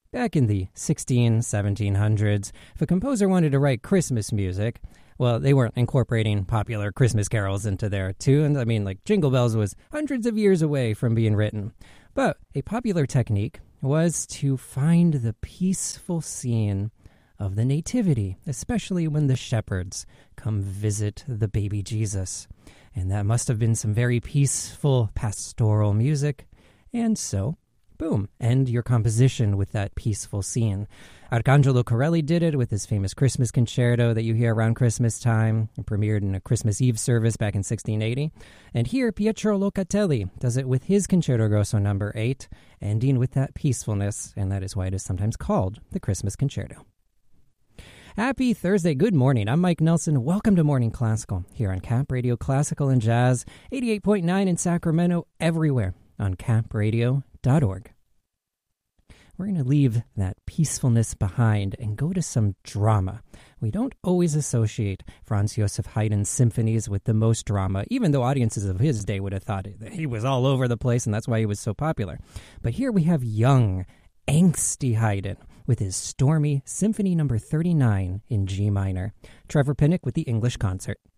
Back in the 1700s, if a composer wanted to write Christmas music, well, they weren't incorporating popular Christmas carols into their tunes. I mean, like Jingle Bells was hundreds of years away from being written. But a popular technique was to find the peaceful scene of the Nativity, especially when the shepherds come visit the baby Jesus. And that must have been some very peaceful pastoral music. And so, boom, end your composition with that peaceful scene. Arcangelo Corelli did it with his famous Christmas concerto that you hear around Christmas time. It premiered in a Christmas Eve service back in 1680. And here, Pietro Locatelli does it with his Concerto Grosso No. 8, ending with that peacefulness, and that is why it is sometimes called the Christmas Concerto. Happy Thursday. Good morning. I'm Mike Nelson. Welcome to Morning Classical here on Cap Radio Classical and Jazz, 88.9 in Sacramento, everywhere on capradio.org. We're going to leave that peacefulness behind and go to some drama. We don't always associate Franz Joseph Haydn's symphonies with the most drama, even though audiences of his day would have thought that he was all over the place and that's why he was so popular. But here we have young, angsty Haydn with his stormy Symphony No. 39 in G minor. Trevor Pinnock with the English Concert.